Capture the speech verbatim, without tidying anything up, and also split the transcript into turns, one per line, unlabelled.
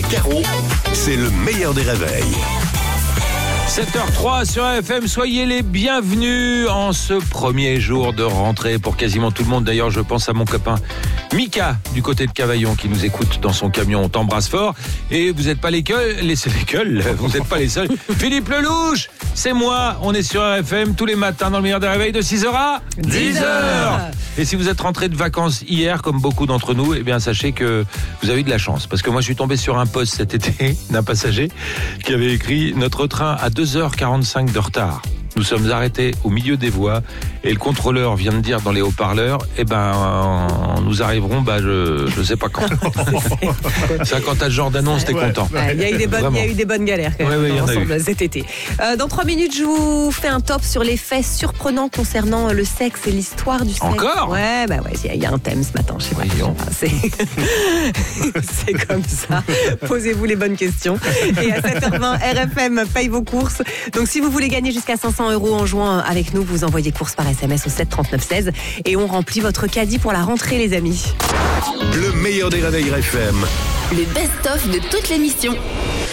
Caro, c'est le meilleur des réveils.
sept heures trois sur F M, soyez les bienvenus en ce premier jour de rentrée pour quasiment tout le monde. D'ailleurs, je pense à mon copain Mika du côté de Cavaillon qui nous écoute dans son camion. On t'embrasse fort. Et vous n'êtes pas les queuls, les, les queuls, vous n'êtes pas les seuls. Philippe Lelouch, c'est moi. On est sur R F M tous les matins dans le meilleur des réveils de six heures à dix heures. Et si vous êtes rentré de vacances hier, comme beaucoup d'entre nous, eh bien sachez que vous avez eu de la chance. Parce que moi, je suis tombé sur un post cet été d'un passager qui avait écrit « Notre train a deux heures quarante-cinq de retard. Nous sommes arrêtés au milieu des voies et le contrôleur vient de dire dans les haut-parleurs, eh ben, nous arriverons, bah, je, je sais pas quand. » Ça, quand t'as ce genre d'annonce, t'es ouais, content.
Ouais, il y a eu des bonnes, il y a eu des bonnes galères quand même, ouais, ouais, ensemble cet été. Euh, dans trois minutes, je vous fais un top sur les faits surprenants concernant le sexe et l'histoire du sexe.
Encore ?
Ouais, bah ouais, il y, y a un thème ce matin, je sais pas.
Voyons.
C'est... c'est comme ça. Posez-vous les bonnes questions. Et à sept heures vingt, R F M paye vos courses. Donc si vous voulez gagner jusqu'à cinq cents euros en jouant avec nous, vous envoyez courses par S M S au sept trente-neuf seize et on remplit votre caddie pour la rentrée, les amis.
Le meilleur des réveils R F M.
Le best-of de toute l'émission.